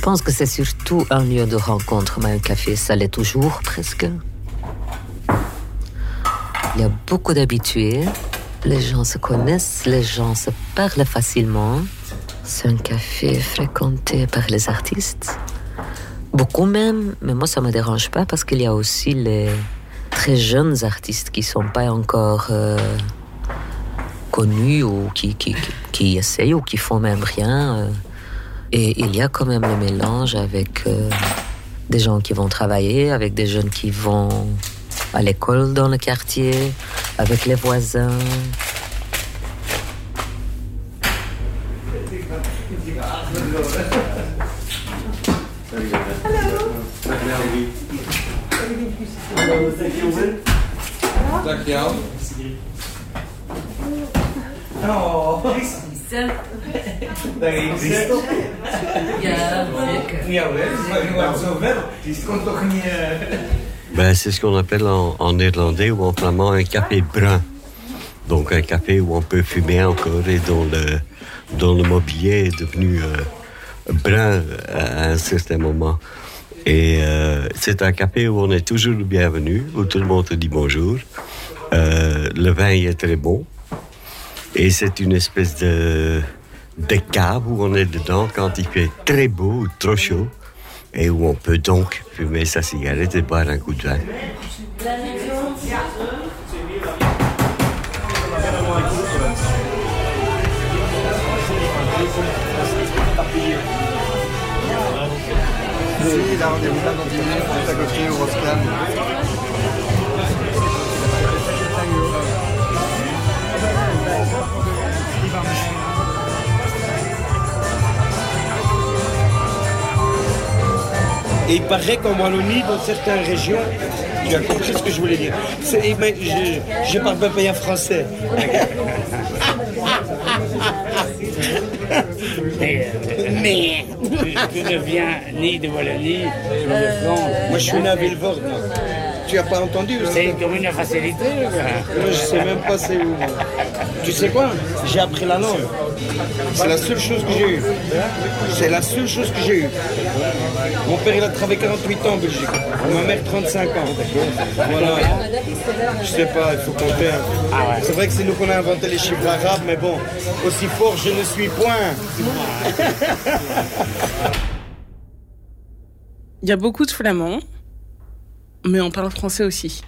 pense que c'est surtout un lieu de rencontre, mais un café, ça l'est toujours presque. Il y a beaucoup d'habitués. Les gens se connaissent, les gens se parlent facilement. C'est un café fréquenté par les artistes. Beaucoup même, mais moi ça ne me dérange pas parce qu'il y a aussi les très jeunes artistes qui ne sont pas encore connus ou qui essayent ou qui font même rien. Et il y a quand même le mélange avec des gens qui vont travailler, avec des jeunes qui vont à l'école dans le quartier, avec les voisins. C'est ce qu'on appelle en néerlandais ou en flamand un café brun. Donc un café où on peut fumer encore et dont le mobilier est devenu brun à un certain moment. Et c'est un café où on est toujours le bienvenu, où tout le monde te dit bonjour. Le vin y est très bon. Et c'est une espèce de cave où on est dedans quand il fait très beau ou trop chaud. Et où on peut donc fumer sa cigarette et boire un coup de vin. Là, on est là dans 10 minutes, on est à côté au Roscan. Et il paraît qu'en Wallonie, dans certaines régions, tu as compris ce que je voulais dire. Je parle pas bien français. Mais tu ne viens ni de Wallonie, ni de France. Moi, je suis né à Villevorde. Tu n'as pas entendu aussi? C'est comme une facilité. Moi, je sais même pas c'est où. Tu sais quoi? J'ai appris la langue. C'est la seule chose que j'ai eue. C'est la seule chose que j'ai eue. Mon père, il a travaillé 48 ans en Belgique. Ma mère, 35 ans. Voilà. Je sais pas, il faut compter. C'est vrai que c'est nous qu'on a inventé les chiffres arabes, mais bon, aussi fort je ne suis point. Il y a beaucoup de flamands, mais on parle français aussi.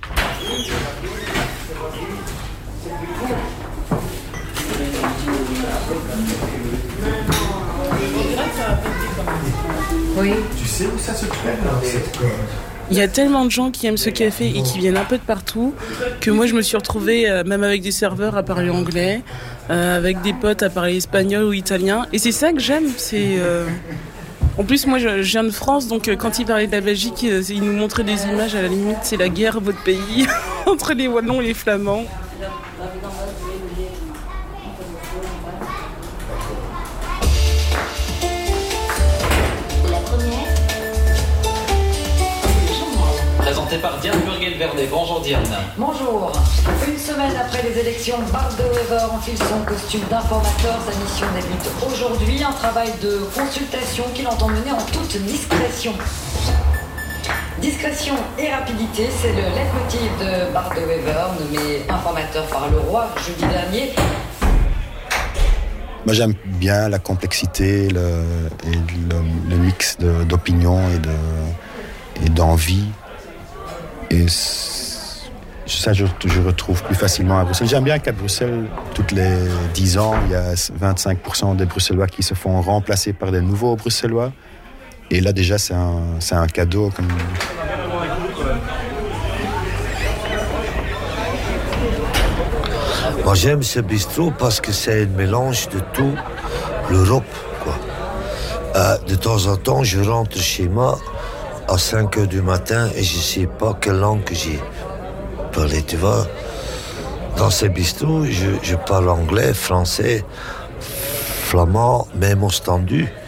Oui. Tu sais où ça se fait, cette corde? Il y a tellement de gens qui aiment ce café et qui viennent un peu de partout que moi je me suis retrouvée, même avec des serveurs, à parler anglais, avec des potes à parler espagnol ou italien. Et c'est ça que j'aime, c'est... En plus, moi, je viens de France, donc quand ils parlaient de la Belgique, ils nous montraient des images, à la limite, c'est la guerre, votre pays, entre les Wallons et les Flamands. Présenté par Diane Burguel-Vernet. Bonjour Diane. Bonjour. Une semaine après les élections, Bart de Wever enfile son costume d'informateur. Sa mission débute aujourd'hui. Un travail de consultation qu'il entend mener en toute discrétion. Discrétion et rapidité, c'est le leitmotiv de Bart de Wever, nommé informateur par le roi jeudi dernier. Moi, j'aime bien la complexité le mix d'opinions et d'envie. Et ça, je retrouve plus facilement à Bruxelles. J'aime bien qu'à Bruxelles, toutes les 10 ans, il y a 25% des Bruxellois qui se font remplacer par des nouveaux Bruxellois. Et là, déjà, c'est un cadeau. Moi, j'aime ce bistrot parce que c'est un mélange de tout l'Europe, quoi. De temps en temps, je rentre chez moi à 5 heures du matin et je ne sais pas quelle langue que j'ai parlé, tu vois. Dans ces bistrots, je parle anglais, français, flamand, même ostendu.